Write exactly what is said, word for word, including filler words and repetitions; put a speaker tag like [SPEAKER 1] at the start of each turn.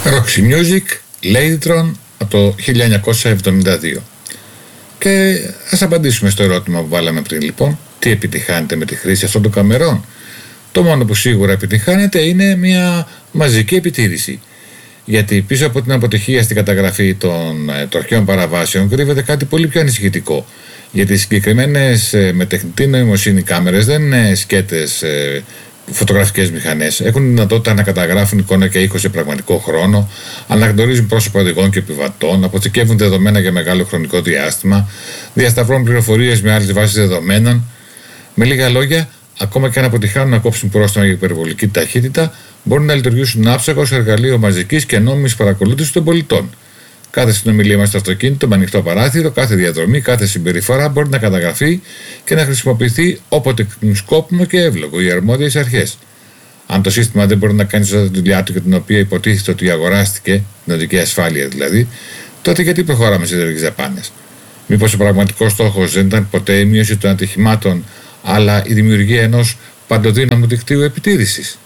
[SPEAKER 1] Roxy Music, Ladytron από το χίλια εννιακόσια εβδομήντα δύο. Και ας απαντήσουμε στο ερώτημα που βάλαμε πριν λοιπόν. Τι επιτυχάνεται με τη χρήση αυτών των καμερών? Το μόνο που σίγουρα επιτυχάνεται είναι μια μαζική επιτήρηση. Γιατί πίσω από την αποτυχία στην καταγραφή των ε, τροχαίων παραβάσεων κρύβεται κάτι πολύ πιο ανησυχητικό. Γιατί οι συγκεκριμένες ε, με τεχνητή νοημοσύνη κάμερες δεν είναι σκέτες ε, φωτογραφικές μηχανές. Έχουν τη δυνατότητα να καταγράφουν εικόνα και ήχο σε πραγματικό χρόνο, αναγνωρίζουν πρόσωπα οδηγών και επιβατών, αποθηκεύουν δεδομένα για μεγάλο χρονικό διάστημα, διασταυρώνουν πληροφορίες με άλλες βάσεις δεδομένων. Με λίγα λόγια, ακόμα και αν αποτυχάνουν να κόψουν πρόστιμα για υπερβολική ταχύτητα, μπορούν να λειτουργήσουν άψογα ως εργαλείο μαζικής και νόμιμης παρακολούθησης των πολιτών. Κάθε συνομιλία μας στο αυτοκίνητο με ανοιχτό παράθυρο, κάθε διαδρομή, κάθε συμπεριφορά μπορεί να καταγραφεί και να χρησιμοποιηθεί όποτε σκόπιμο και εύλογο οι αρμόδιες αρχές. Αν το σύστημα δεν μπορεί να κάνει σωστά τη δουλειά του για την οποία υποτίθεται ότι αγοράστηκε, την οδική ασφάλεια δηλαδή, τότε γιατί προχωράμε σε τέτοιες δαπάνες? Μήπως ο πραγματικός στόχος δεν ήταν ποτέ η μείωση των ατυχημάτων, αλλά η δημιουργία ενός παντοδύναμου δικτύου επιτήρησης?